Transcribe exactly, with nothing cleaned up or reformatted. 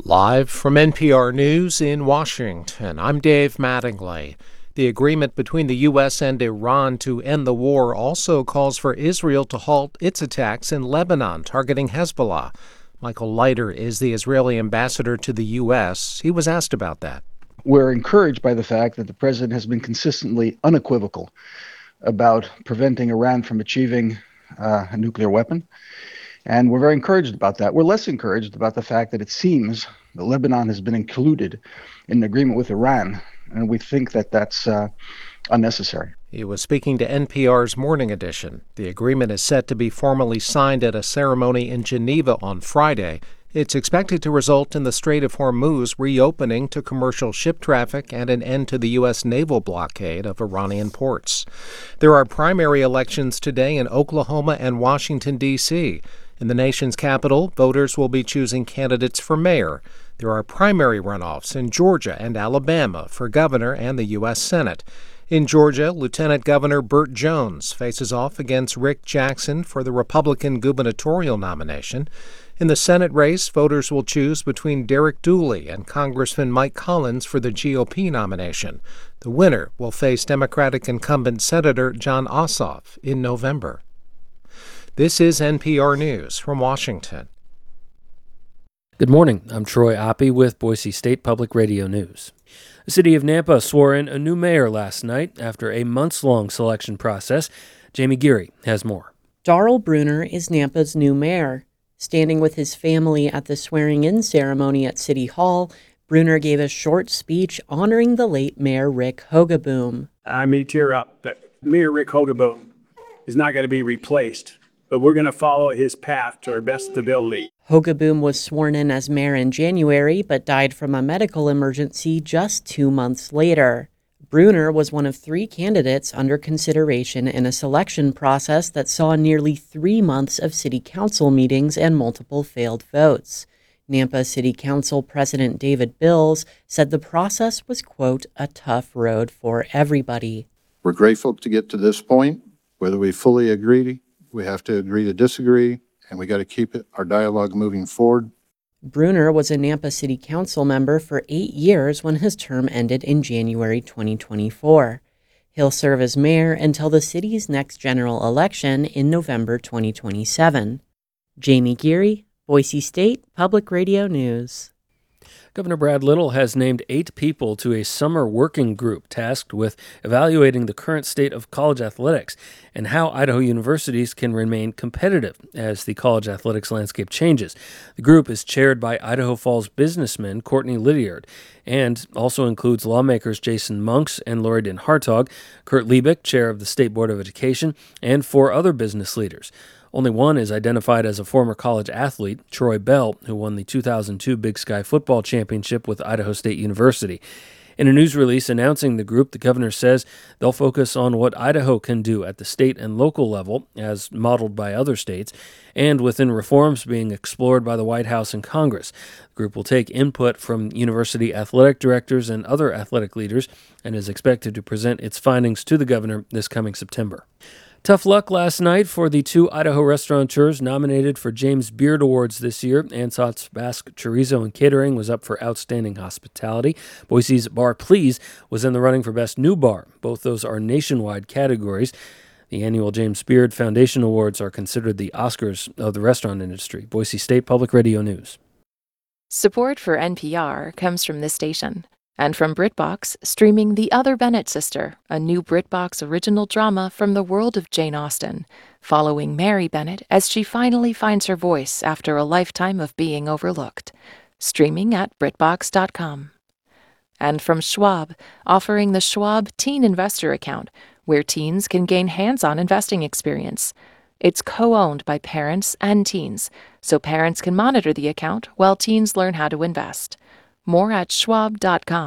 Live from N P R News in Washington, I'm Dave Mattingly. The agreement between the U S and Iran to end the war also calls for Israel to halt its attacks in Lebanon targeting Hezbollah. Michael Leiter is the Israeli ambassador to the U S. He was asked about that. We're encouraged by the fact that the president has been consistently unequivocal about preventing Iran from achieving uh, a nuclear weapon. And we're very encouraged about that. We're less encouraged about the fact that it seems that Lebanon has been included in an agreement with Iran, and we think that that's uh, unnecessary. He was speaking to N P R's Morning Edition. The agreement is set to be formally signed at a ceremony in Geneva on Friday. It's expected to result in the Strait of Hormuz reopening to commercial ship traffic and an end to the U S naval blockade of Iranian ports. There are primary elections today in Oklahoma and Washington, D C In the nation's capital, voters will be choosing candidates for mayor. There are primary runoffs in Georgia and Alabama for governor and the U S Senate. In Georgia, Lieutenant Governor Burt Jones faces off against Rick Jackson for the Republican gubernatorial nomination. In the Senate race, voters will choose between Derek Dooley and Congressman Mike Collins for the G O P nomination. The winner will face Democratic incumbent Senator Jon Ossoff in November. This is N P R News from Washington. Good morning. I'm Troy Oppie with Boise State Public Radio News. The city of Nampa swore in a new mayor last night after a months-long selection process. Jamie Geary has more. Darrell Bruner is Nampa's new mayor. Standing with his family at the swearing-in ceremony at City Hall, Bruner gave a short speech honoring the late Mayor Rick Hogeboom. I may tear up that Mayor Rick Hogeboom is not going to be replaced, but we're going to follow his path to our best ability. Hogeboom was sworn in as mayor in January, but died from a medical emergency just two months later. Bruner was one of three candidates under consideration in a selection process that saw nearly three months of city council meetings and multiple failed votes. Nampa City Council President David Bills said the process was, quote, a tough road for everybody. We're grateful to get to this point. Whether we fully agree, we have to agree to disagree, and we got to keep it, our dialogue moving forward. Bruner was a Nampa City Council member for eight years when his term ended in January twenty twenty-four. He'll serve as mayor until the city's next general election in November twenty twenty-seven. Jamie Geary, Boise State Public Radio News. Governor Brad Little has named eight people to a summer working group tasked with evaluating the current state of college athletics and how Idaho universities can remain competitive as the college athletics landscape changes. The group is chaired by Idaho Falls businessman Courtney Lydiard and also includes lawmakers Jason Monks and Lori Hartog, Kurt Liebig, chair of the State Board of Education, and four other business leaders. Only one is identified as a former college athlete, Troy Bell, who won the two thousand two Big Sky Football Championship with Idaho State University. In a news release announcing the group, the governor says they'll focus on what Idaho can do at the state and local level, as modeled by other states, and within reforms being explored by the White House and Congress. The group will take input from university athletic directors and other athletic leaders and is expected to present its findings to the governor this coming September. Tough luck last night for the two Idaho restaurateurs nominated for James Beard Awards this year. Ansat's Basque Chorizo and Catering was up for Outstanding Hospitality. Boise's Bar Please was in the running for Best New Bar. Both those are nationwide categories. The annual James Beard Foundation Awards are considered the Oscars of the restaurant industry. Boise State Public Radio News. Support for N P R comes from this station. And from BritBox, streaming The Other Bennett Sister, a new BritBox original drama from the world of Jane Austen, following Mary Bennett as she finally finds her voice after a lifetime of being overlooked. Streaming at Britbox dot com. And from Schwab, offering the Schwab Teen Investor Account, where teens can gain hands-on investing experience. It's co-owned by parents and teens, so parents can monitor the account while teens learn how to invest. More at Schwab dot com.